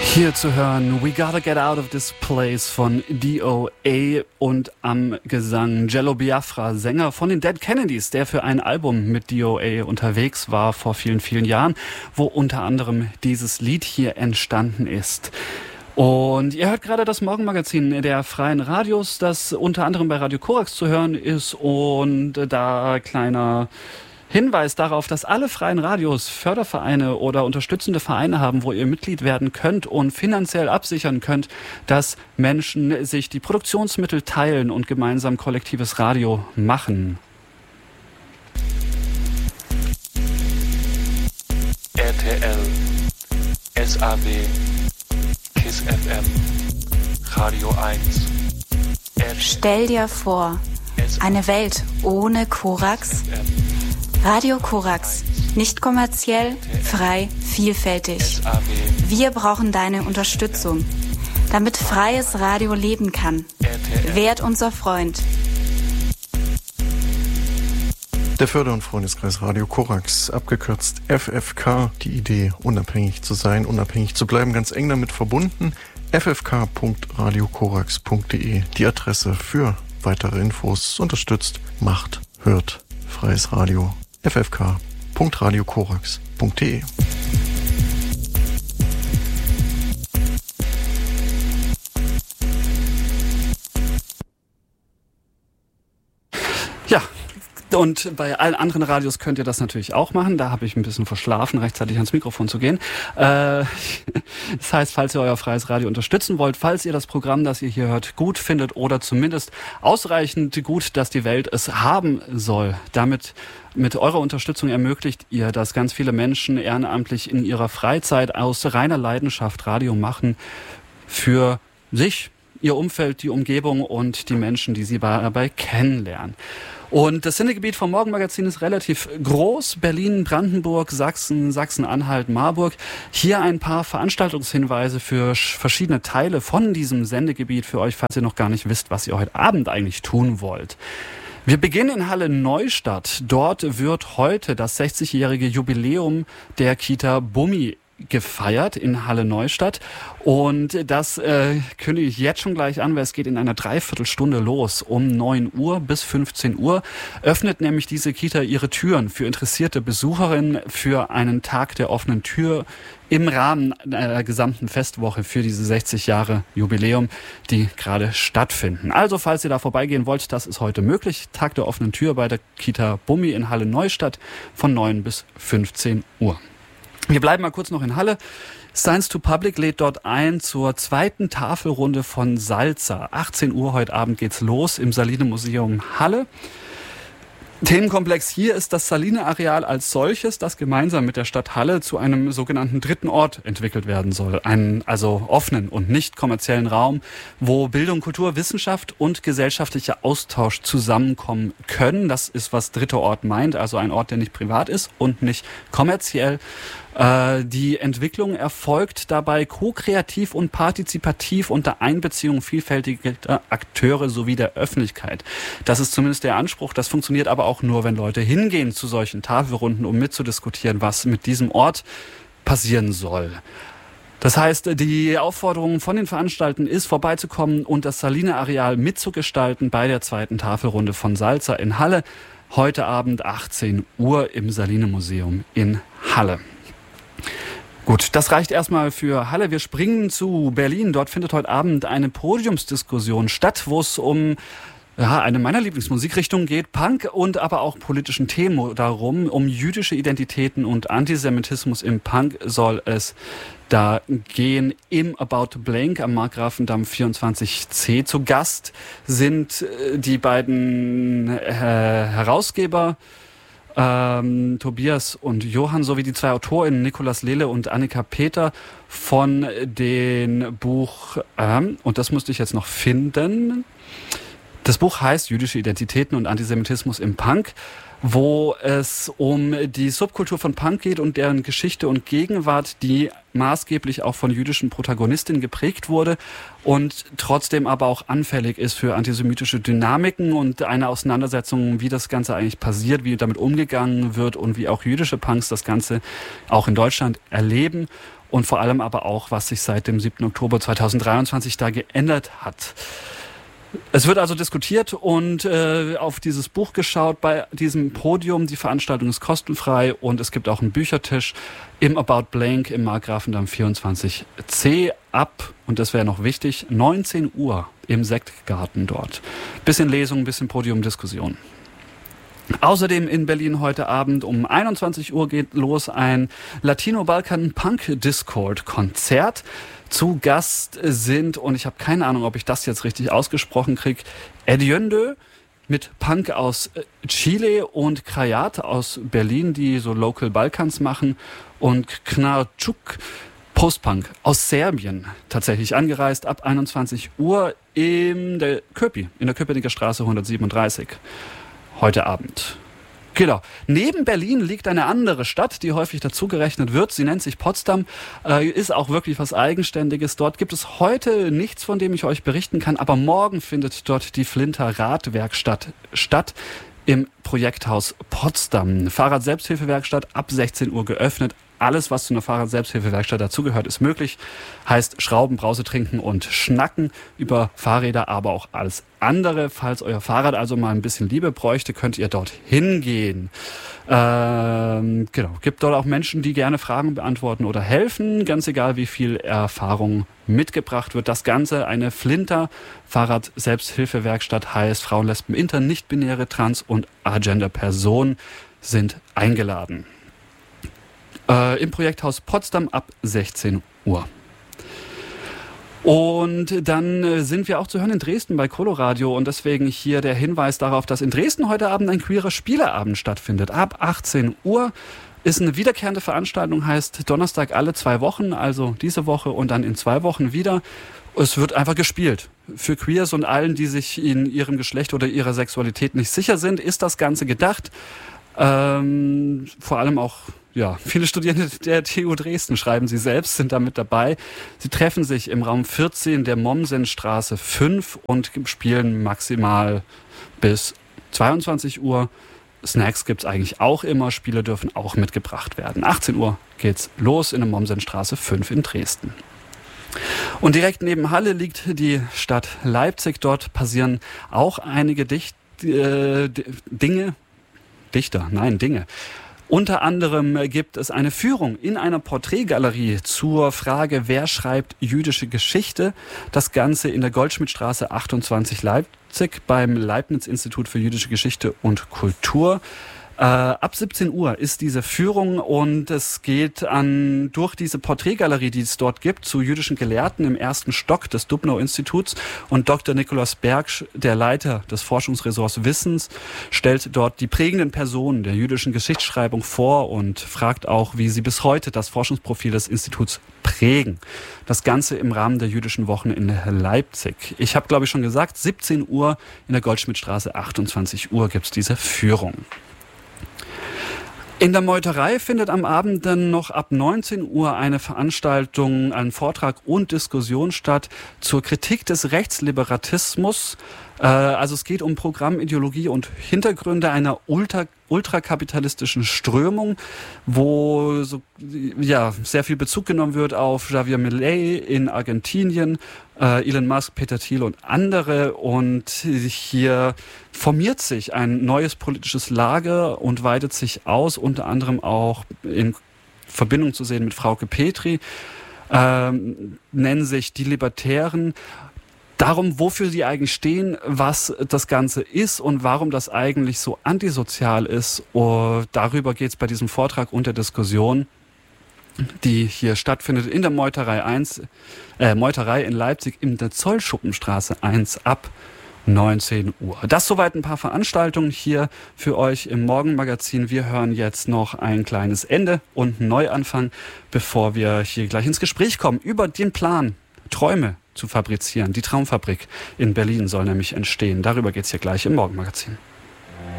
Hier zu hören We Gotta Get Out of This Place von DOA und am Gesang Jello Biafra, Sänger von den Dead Kennedys, der für ein Album mit DOA unterwegs war vor vielen, vielen Jahren, wo unter anderem dieses Lied hier entstanden ist. Und ihr hört gerade das Morgenmagazin der Freien Radios, das unter anderem bei Radio Korax zu hören ist, und da kleiner Hinweis darauf, dass alle freien Radios Fördervereine oder unterstützende Vereine haben, wo ihr Mitglied werden könnt und finanziell absichern könnt, dass Menschen sich die Produktionsmittel teilen und gemeinsam kollektives Radio machen. RTL, SAW, KISS FM, Radio 1. Stell dir vor, eine Welt ohne Korax? Radio Korax. Nicht kommerziell, frei, vielfältig. Wir brauchen deine Unterstützung, damit freies Radio leben kann. Werd unser Freund. Der Förder- und Freundeskreis Radio Korax, abgekürzt FFK, die Idee, unabhängig zu sein, unabhängig zu bleiben, ganz eng damit verbunden. ffk.radiokorax.de, die Adresse für weitere Infos, unterstützt, macht, hört, freies Radio. ffk.radiokorax.de. Ja, und bei allen anderen Radios könnt ihr das natürlich auch machen. Da habe ich ein bisschen verschlafen, rechtzeitig ans Mikrofon zu gehen. Das heißt, falls ihr euer freies Radio unterstützen wollt, falls ihr das Programm, das ihr hier hört, gut findet oder zumindest ausreichend gut, dass die Welt es haben soll, mit eurer Unterstützung ermöglicht ihr, dass ganz viele Menschen ehrenamtlich in ihrer Freizeit aus reiner Leidenschaft Radio machen für sich, ihr Umfeld, die Umgebung und die Menschen, die sie dabei kennenlernen. Und das Sendegebiet vom Morgenmagazin ist relativ groß. Berlin, Brandenburg, Sachsen, Sachsen-Anhalt, Marburg. Hier ein paar Veranstaltungshinweise für verschiedene Teile von diesem Sendegebiet für euch, falls ihr noch gar nicht wisst, was ihr heute Abend eigentlich tun wollt. Wir beginnen in Halle Neustadt. Dort wird heute das 60-jährige Jubiläum der Kita Bummi gefeiert in Halle Neustadt, und das kündige ich jetzt schon gleich an, weil es geht in einer Dreiviertelstunde los. Um 9 Uhr bis 15 Uhr öffnet nämlich diese Kita ihre Türen für interessierte Besucherinnen für einen Tag der offenen Tür im Rahmen der gesamten Festwoche für diese 60 Jahre Jubiläum, die gerade stattfinden. Also falls ihr da vorbeigehen wollt, das ist heute möglich. Tag der offenen Tür bei der Kita Bummi in Halle Neustadt von 9 bis 15 Uhr. Wir bleiben mal kurz noch in Halle. Science to Public lädt dort ein zur zweiten Tafelrunde von Salsa. 18 Uhr heute Abend geht's los im Saline Museum Halle. Themenkomplex hier ist das Saline-Areal als solches, das gemeinsam mit der Stadt Halle zu einem sogenannten dritten Ort entwickelt werden soll. Einen also offenen und nicht kommerziellen Raum, wo Bildung, Kultur, Wissenschaft und gesellschaftlicher Austausch zusammenkommen können. Das ist, was dritter Ort meint, also ein Ort, der nicht privat ist und nicht kommerziell. Die Entwicklung erfolgt dabei ko-kreativ und partizipativ unter Einbeziehung vielfältiger Akteure sowie der Öffentlichkeit. Das ist zumindest der Anspruch. Das funktioniert aber auch nur, wenn Leute hingehen zu solchen Tafelrunden, um mitzudiskutieren, was mit diesem Ort passieren soll. Das heißt, die Aufforderung von den Veranstaltern ist, vorbeizukommen und das Saline-Areal mitzugestalten bei der zweiten Tafelrunde von Salsa in Halle. Heute Abend 18 Uhr im Saline-Museum in Halle. Gut, das reicht erstmal für Halle. Wir springen zu Berlin. Dort findet heute Abend eine Podiumsdiskussion statt, wo es um eine meiner Lieblingsmusikrichtungen geht, Punk, und aber auch politischen Themen darum. Um jüdische Identitäten und Antisemitismus im Punk soll es da gehen. Im About Blank am Markgrafendamm 24C. Zu Gast sind die beiden Herausgeber Tobias und Johann sowie die zwei AutorInnen Nikolaus Lele und Annika Peter von dem Buch, und das musste ich jetzt noch finden, Das Buch heißt Jüdische Identitäten und Antisemitismus im Punk, wo es um die Subkultur von Punk geht und deren Geschichte und Gegenwart, die maßgeblich auch von jüdischen Protagonistinnen geprägt wurde und trotzdem aber auch anfällig ist für antisemitische Dynamiken und eine Auseinandersetzung, wie das Ganze eigentlich passiert, wie damit umgegangen wird und wie auch jüdische Punks das Ganze auch in Deutschland erleben und vor allem aber auch, was sich seit dem 7. Oktober 2023 da geändert hat. Es wird also diskutiert und auf dieses Buch geschaut bei diesem Podium. Die Veranstaltung ist kostenfrei und es gibt auch einen Büchertisch im About Blank im Markgrafendamm 24c ab, und das wäre noch wichtig, 19 Uhr im Sektgarten dort. Bisschen Lesung, bisschen Podiumdiskussion. Außerdem in Berlin heute Abend um 21 Uhr geht los ein Latino-Balkan-Punk-Discord-Konzert. Zu Gast sind, und ich habe keine Ahnung, ob ich das jetzt richtig ausgesprochen kriege, Edjöndö mit Punk aus Chile und Krajat aus Berlin, die so Local Balkans machen, und Knarčuk Postpunk aus Serbien, tatsächlich angereist ab 21 Uhr in der Köpenicker Straße 137 heute Abend. Genau. Neben Berlin liegt eine andere Stadt, die häufig dazugerechnet wird. Sie nennt sich Potsdam, ist auch wirklich was Eigenständiges. Dort gibt es heute nichts, von dem ich euch berichten kann, aber morgen findet dort die Flinter Radwerkstatt statt im Projekthaus Potsdam. Fahrrad-Selbsthilfewerkstatt ab 16 Uhr geöffnet. Alles, was zu einer Fahrrad-Selbsthilfewerkstatt dazugehört, ist möglich. Heißt Schrauben, Brause trinken und schnacken über Fahrräder, aber auch alles andere. Falls euer Fahrrad also mal ein bisschen Liebe bräuchte, könnt ihr dort hingehen. Genau. Gibt dort auch Menschen, die gerne Fragen beantworten oder helfen. Ganz egal, wie viel Erfahrung mitgebracht wird. Das Ganze eine Flinter Fahrrad-Selbsthilfewerkstatt, heißt Frauen, Lesben, Inter, nicht-binäre, Trans- und Agender-Personen sind eingeladen. Im Projekthaus Potsdam ab 16 Uhr. Und dann sind wir auch zu hören in Dresden bei Coloradio, und deswegen hier der Hinweis darauf, dass in Dresden heute Abend ein queerer Spieleabend stattfindet. Ab 18 Uhr ist eine wiederkehrende Veranstaltung, heißt Donnerstag alle 2 Wochen, also diese Woche und dann in 2 Wochen wieder. Es wird einfach gespielt. Für Queers und allen, die sich in ihrem Geschlecht oder ihrer Sexualität nicht sicher sind, ist das Ganze gedacht. Vor allem auch viele Studierende der TU Dresden, schreiben sie selbst, sind damit dabei. Sie treffen sich im Raum 14 der Mommsenstraße 5 und spielen maximal bis 22 Uhr. Snacks gibt's eigentlich auch immer, Spiele dürfen auch mitgebracht werden. 18 Uhr geht's los in der Mommsenstraße 5 in Dresden. Und direkt neben Halle liegt die Stadt Leipzig. Dort passieren auch einige Dinge. Unter anderem gibt es eine Führung in einer Porträtgalerie zur Frage, wer schreibt jüdische Geschichte. Das Ganze in der Goldschmidtstraße 28 Leipzig beim Leibniz-Institut für jüdische Geschichte und Kultur. Ab 17 Uhr ist diese Führung, und es geht durch diese Porträtgalerie, die es dort gibt, zu jüdischen Gelehrten im 1. Stock des Dubnow-Instituts, und Dr. Nikolaus Berg, der Leiter des Forschungsressorts Wissens, stellt dort die prägenden Personen der jüdischen Geschichtsschreibung vor und fragt auch, wie sie bis heute das Forschungsprofil des Instituts prägen. Das Ganze im Rahmen der Jüdischen Wochen in Leipzig. Ich habe, glaube ich, schon gesagt, 17 Uhr in der Goldschmidtstraße 28 Uhr gibt es diese Führung. In der Meuterei findet am Abend dann noch ab 19 Uhr eine Veranstaltung, ein Vortrag und Diskussion statt zur Kritik des Rechtsliberatismus. Also es geht um Programm, Ideologie und Hintergründe einer ultrakapitalistischen Strömung, wo sehr viel Bezug genommen wird auf Javier Milei in Argentinien, Elon Musk, Peter Thiel und andere. Und hier formiert sich ein neues politisches Lager und weitet sich aus, unter anderem auch in Verbindung zu sehen mit Frauke Petry, nennen sich die Libertären. Darum, wofür sie eigentlich stehen, was das Ganze ist und warum das eigentlich so antisozial ist. Darüber geht es bei diesem Vortrag und der Diskussion, die hier stattfindet in der Meuterei in Leipzig in der Zollschuppenstraße 1 ab 19 Uhr. Das soweit ein paar Veranstaltungen hier für euch im Morgenmagazin. Wir hören jetzt noch ein kleines Ende und einen Neuanfang, bevor wir hier gleich ins Gespräch kommen über den Plan Träume zu fabrizieren. Die Traumfabrik in Berlin soll nämlich entstehen. Darüber geht es hier gleich im Morgenmagazin.